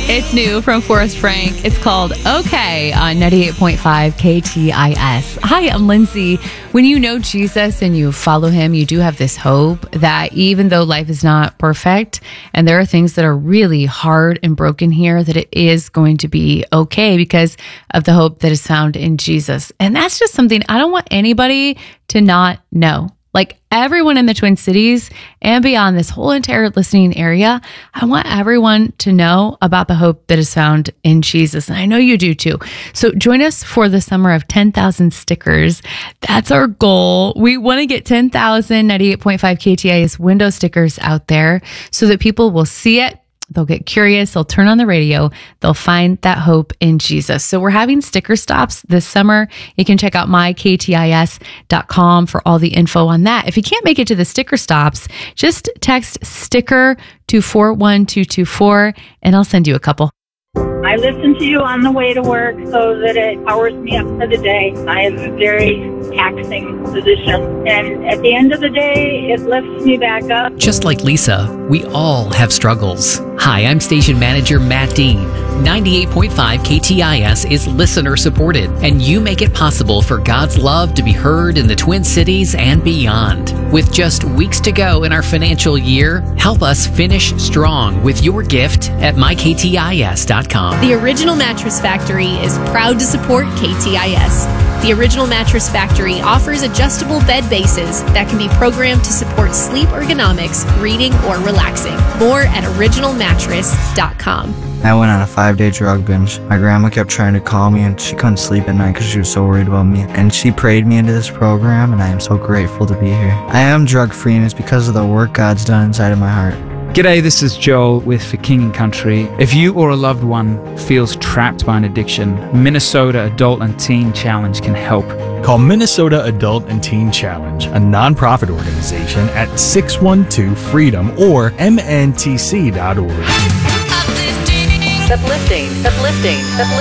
It's new from Forrest Frank. It's called Okay on 98.5 KTIS. Hi, I'm Lindsay. When you know Jesus and you follow him, you do have this hope that even though life is not perfect and there are things that are really hard and broken here, that it is going to be okay because of the hope that is found in Jesus. And that's just something I don't want anybody to not know. Like everyone in the Twin Cities and beyond, this whole entire listening area, I want everyone to know about the hope that is found in Jesus. And I know you do too. So join us for the summer of 10,000 stickers. That's our goal. We want to get 10,000 98.5 KTIS window stickers out there so that people will see it. They'll get curious. They'll turn on the radio. They'll find that hope in Jesus. So we're having sticker stops this summer. You can check out myktis.com for all the info on that. If you can't make it to the sticker stops, just text sticker to 41224 and I'll send you a couple. I listen to you on the way to work so that it powers me up for the day. I have a very taxing position, and at the end of the day, it lifts me back up. Just like Lisa, we all have struggles. Hi, I'm station manager Matt Dean. 98.5 KTIS is listener supported, and you make it possible for God's love to be heard in the Twin Cities and beyond. With just weeks to go in our financial year, help us finish strong with your gift at myktis.com. The Original Mattress Factory is proud to support KTIS. The Original Mattress Factory offers adjustable bed bases that can be programmed to support sleep ergonomics, reading, or relaxing. More at originalmattress.com. I went on a 5-day drug binge. My grandma kept trying to call me and she couldn't sleep at night because she was so worried about me. And she prayed me into this program and I am so grateful to be here. I am drug free and it's because of the work God's done inside of my heart. G'day, this is Joel with For King and Country. If you or a loved one feels trapped by an addiction, Minnesota Adult and Teen Challenge can help. Call Minnesota Adult and Teen Challenge, a nonprofit organization at 612-FREEDOM or mntc.org. Uplifting.